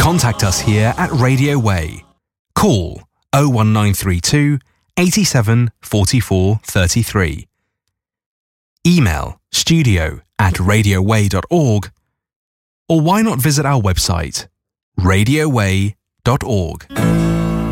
Contact us here at Radio Way. Call 01932 87 44 33. Email studio@radioway.org, or why not visit our website, radioway.org.